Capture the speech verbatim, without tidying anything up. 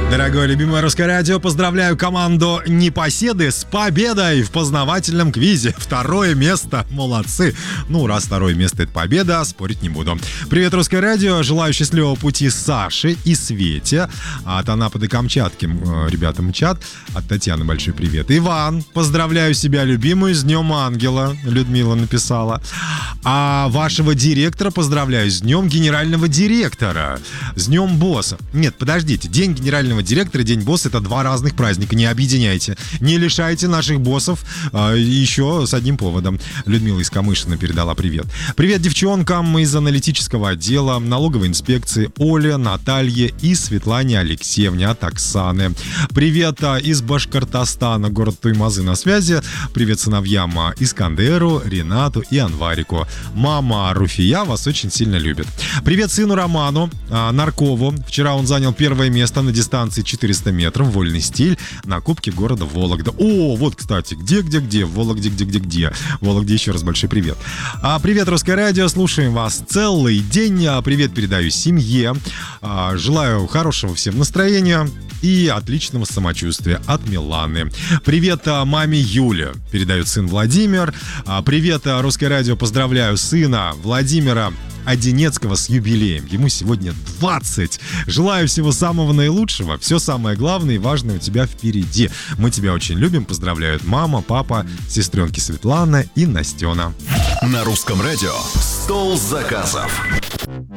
Дорогое любимое русское радио, поздравляю команду Непоседы с победой в познавательном квизе. Второе место, молодцы. Ну, раз второе место — это победа, спорить не буду. Привет, русское радио, желаю счастливого пути Саше и Свете. От Анапы до Камчатки ребята мчат. От Татьяны большой привет. Иван, поздравляю себя любимую с Днем Ангела, Людмила написала. А вашего директора поздравляю с Днем Генерального директора. С Днем босса. Нет, подождите, День Генерального директора и День босса — это два разных праздника, не объединяйте. Не лишайте наших боссов а, еще с одним поводом. Людмила из Камышина передала привет. Привет девчонкам из аналитического отдела налоговой инспекции Оле, Наталье и Светлане Алексеевне от Оксаны. Привет а, из Башкортостана, город Туймазы на связи. Привет сыновьям Искандеру, Ренату и Анварику. Мама Руфия вас очень сильно любит. Привет сыну Роману а, Наркову. Вчера он занял первое место на дистанции четыреста метров, вольный стиль, на Кубке города Вологда. О, вот, кстати, где-где-где, в Вологде, где-где-где. В Вологде еще раз большой привет. А, привет, русское радио, слушаем вас целый день. А, привет передаю семье. А, желаю хорошего всем настроения и отличного самочувствия от Миланы. Привет маме Юле, передает сын Владимир. Привет, русское радио, поздравляю сына Владимира Одинецкого с юбилеем. Ему сегодня двадцать. Желаю всего самого наилучшего. Все самое главное и важное у тебя впереди. Мы тебя очень любим. Поздравляют мама, папа, сестренки Светлана и Настена. На русском радио «Стол заказов».